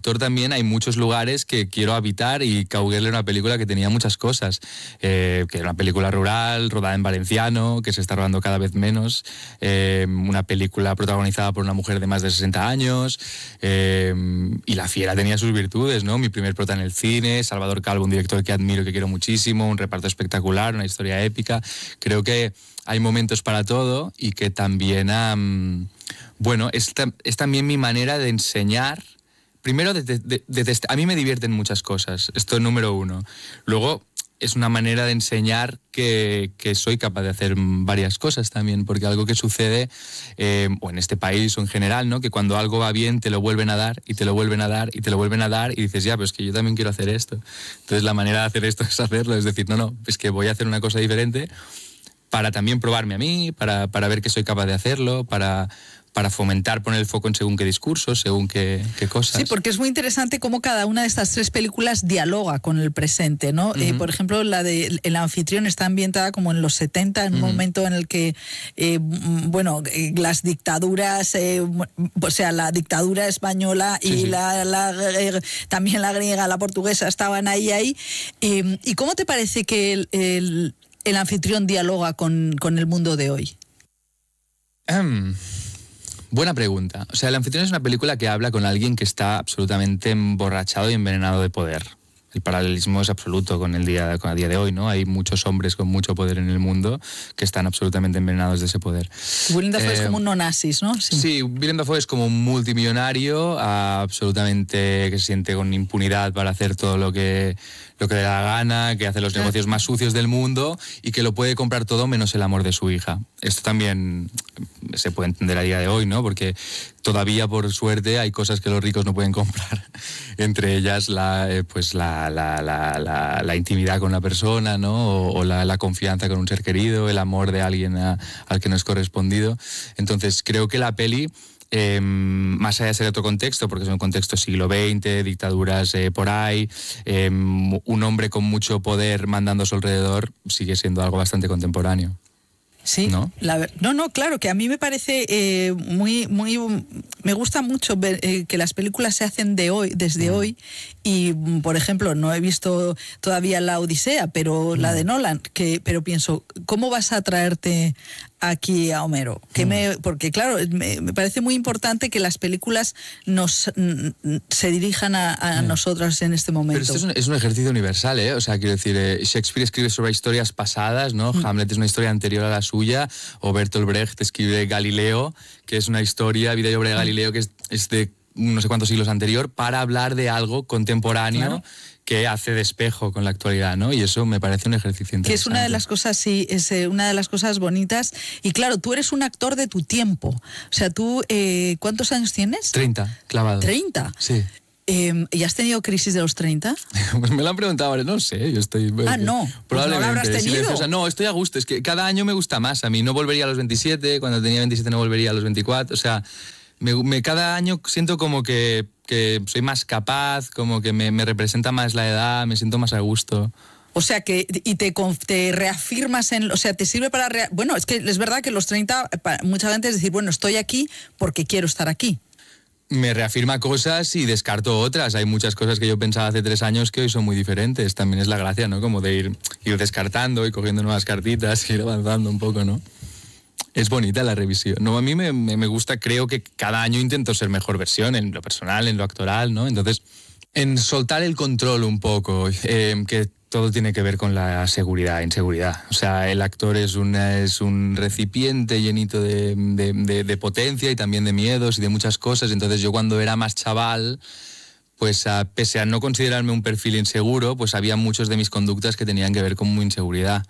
actor también hay muchos lugares que quiero habitar, y Cauguel era una película que tenía muchas cosas, que era una película rural, rodada en valenciano, que se está rodando cada vez menos, una película protagonizada por una mujer de más de 60 años, y La Fiera tenía sus virtudes, ¿no? Mi primer prota en el cine, Salvador Calvo, un director que admiro y que quiero muchísimo, un reparto espectacular, una historia épica. Creo que hay momentos para todo, y que también, es también mi manera de enseñar. Primero, a mí me divierten muchas cosas, esto es número uno. Luego, es una manera de enseñar que soy capaz de hacer varias cosas también, porque algo que sucede, o en este país o en general, ¿no? Que cuando algo va bien te lo vuelven a dar, y te lo vuelven a dar, y te lo vuelven a dar, y dices, ya, pero es que yo también quiero hacer esto. Entonces la manera de hacer esto es hacerlo, es decir, no, es que voy a hacer una cosa diferente para también probarme a mí, para ver que soy capaz de hacerlo, para fomentar, poner el foco en según qué discursos, según qué cosas. Sí, porque es muy interesante cómo cada una de estas tres películas dialoga con el presente, ¿no? Uh-huh. Por ejemplo, la de El anfitrión está ambientada como en los 70, en un momento en el que, las dictaduras, o sea, la dictadura española y también la griega, la portuguesa, estaban ahí. ¿Y cómo te parece que el anfitrión dialoga con el mundo de hoy? Buena pregunta. O sea, El anfitrión es una película que habla con alguien que está absolutamente emborrachado y envenenado de poder. El paralelismo es absoluto con a día de hoy, ¿no? Hay muchos hombres con mucho poder en el mundo que están absolutamente envenenados de ese poder. Willem Dafoe es como un no-nazis, ¿no? Sí, Willem Dafoe es como un multimillonario absolutamente que se siente con impunidad para hacer todo lo que le da la gana, que hace los negocios más sucios del mundo y que lo puede comprar todo menos el amor de su hija. Esto también se puede entender a día de hoy, ¿no? Porque todavía, por suerte, hay cosas que los ricos no pueden comprar. Entre ellas la intimidad con una persona, ¿no? O la confianza con un ser querido, el amor de alguien al que no es correspondido. Entonces, creo que la peli, más allá de ser otro contexto, porque es un contexto siglo XX, dictaduras por ahí, un hombre con mucho poder mandando a su alrededor, sigue siendo algo bastante contemporáneo. Sí, ¿no? Claro, que a mí me parece me gusta mucho ver que las películas se hacen desde hoy, y por ejemplo, no he visto todavía La Odisea, pero la de Nolan, pero pienso, ¿cómo vas a traerte aquí a Homero? Porque claro, me parece muy importante que las películas se dirijan a nosotros en este momento. Pero esto es un ejercicio universal, ¿eh? O sea, quiero decir, Shakespeare escribe sobre historias pasadas, ¿no? Hamlet es una historia anterior a la suya, o Bertolt Brecht escribe Galileo, que es una historia, vida y obra de Galileo, que es de no sé cuántos siglos anterior, para hablar de algo contemporáneo. Claro. Que hace de espejo con la actualidad, ¿no? Y eso me parece un ejercicio interesante. Que es una de las cosas, sí, es una de las cosas bonitas. Y claro, tú eres un actor de tu tiempo. O sea, tú, ¿cuántos años tienes? 30, clavados. ¿30? Sí. ¿Y has tenido crisis de los 30? Pues me lo han preguntado ahora, no sé, yo estoy... no, probablemente. Pues no lo habrás tenido. No, estoy a gusto, es que cada año me gusta más. A mí no volvería a los 27, cuando tenía 27 no volvería a los 24, o sea, cada año siento como que soy más capaz, como que me representa más la edad, me siento más a gusto. O sea, que te reafirmas o sea, te sirve para... Bueno, es que es verdad que los 30, mucha gente es decir, bueno, estoy aquí porque quiero estar aquí. Me reafirma cosas y descarto otras. Hay muchas cosas que yo pensaba hace 3 años que hoy son muy diferentes. También es la gracia, ¿no? Como de ir descartando y cogiendo nuevas cartitas, ir avanzando un poco, ¿no? Es bonita la revisión. No, a mí me gusta, creo que cada año intento ser mejor versión, en lo personal, en lo actoral, ¿no? Entonces, en soltar el control un poco, que todo tiene que ver con la seguridad, inseguridad. O sea, el actor es un recipiente llenito de potencia y también de miedos y de muchas cosas. Entonces yo cuando era más chaval, pues pese a no considerarme un perfil inseguro, pues había muchos de mis conductas que tenían que ver con mi inseguridad.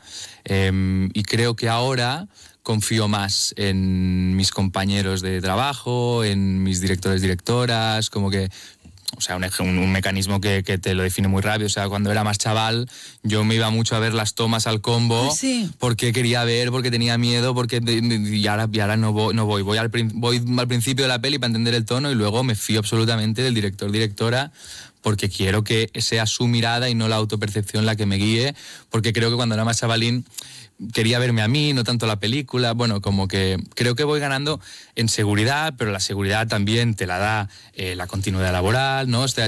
Y creo que ahora confío más en mis compañeros de trabajo, en mis directores, directoras, como que... O sea, un mecanismo que te lo define muy rápido. O sea, cuando era más chaval, yo me iba mucho a ver las tomas al combo, sí. Porque quería ver, porque tenía miedo, y ahora no voy. Voy al principio de la peli para entender el tono y luego me fío absolutamente del director, directora, porque quiero que sea su mirada y no la autopercepción la que me guíe, porque creo que cuando era más chavalín quería verme a mí, no tanto la película. Bueno, como que creo que voy ganando en seguridad, pero la seguridad también te la da la continuidad laboral, ¿no? O sea,